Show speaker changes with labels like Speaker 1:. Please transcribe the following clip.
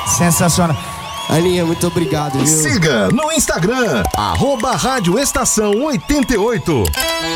Speaker 1: Sensacional. Aninha, muito obrigado, viu?
Speaker 2: Siga no Instagram, @Rádio Estação 88.